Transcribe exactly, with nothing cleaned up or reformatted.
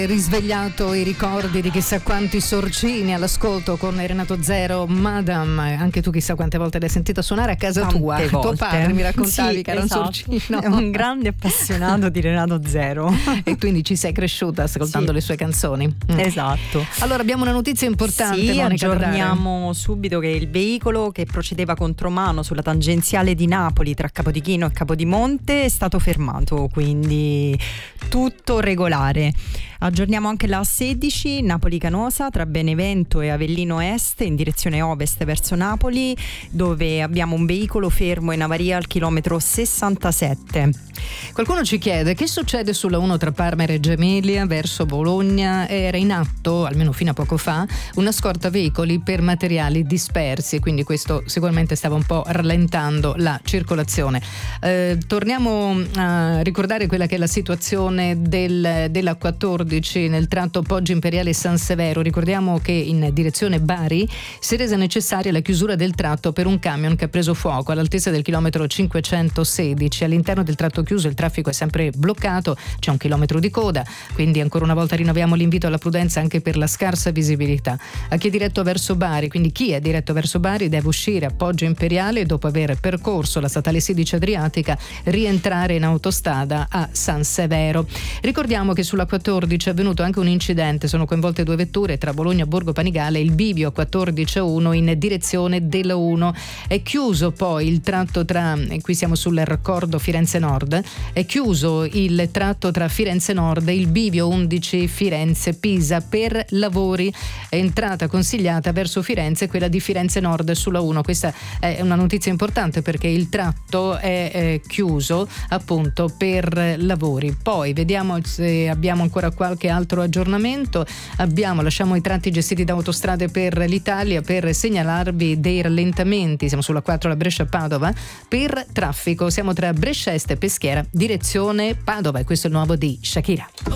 Risvegliato i ricordi di chissà quanti sorcini all'ascolto con Renato Zero, Madam. Anche tu chissà quante volte l'hai sentito suonare a casa Tante tua. volte. Tuo padre mi raccontavi sì, che era esatto. un sorcino. È un grande appassionato di Renato Zero. E quindi ci sei cresciuta ascoltando sì. le sue canzoni. Mm. Esatto. Allora abbiamo una notizia importante. Sì, Monica, aggiorniamo subito che il veicolo che procedeva contromano sulla tangenziale di Napoli tra Capodichino e Capodimonte è stato fermato, quindi tutto regolare. Aggiorniamo anche la A sedici Napoli-Canosa tra Benevento e Avellino Est in direzione ovest verso Napoli, dove abbiamo un veicolo fermo in avaria al chilometro sessantasette. Qualcuno ci chiede che succede sulla uno tra Parma e Reggio Emilia verso Bologna. Era in atto, almeno fino a poco fa, una scorta veicoli per materiali dispersi e quindi questo sicuramente stava un po' rallentando la circolazione. Eh, torniamo a ricordare quella che è la situazione del, della quattordici nel tratto Poggio Imperiale San Severo. Ricordiamo che in direzione Bari si è resa necessaria la chiusura del tratto per un camion che ha preso fuoco all'altezza del chilometro cinquecentosedici. All'interno del tratto chiuso il traffico è sempre bloccato, c'è un chilometro di coda, quindi ancora una volta rinnoviamo l'invito alla prudenza anche per la scarsa visibilità. A chi è diretto verso Bari, quindi chi è diretto verso Bari deve uscire a Poggio Imperiale e dopo aver percorso la statale sedici Adriatica rientrare in autostrada a San Severo. Ricordiamo che sulla quattordici è avvenuto anche un incidente, sono coinvolte due vetture tra Bologna e Borgo Panigale, il bivio quattordici uno in direzione della uno. È chiuso poi il tratto tra, e qui siamo sul raccordo Firenze Nord, è chiuso il tratto tra Firenze Nord e il bivio undici Firenze Pisa per lavori. Entrata consigliata verso Firenze quella di Firenze Nord sulla uno. Questa è una notizia importante perché il tratto è, è chiuso appunto per lavori. Poi vediamo se abbiamo ancora qualche altro aggiornamento. Abbiamo, lasciamo i tratti gestiti da Autostrade per l'Italia per segnalarvi dei rallentamenti. Siamo sulla quattro la Brescia-Padova per traffico. Siamo tra Brescia Est e Peschiera, direzione Padova, e questo è il nuovo di Shakira.